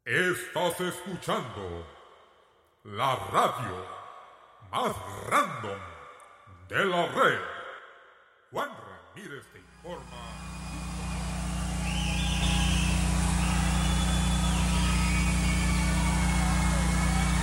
Estás escuchando la radio más random de la red. Juan Ramírez te informa.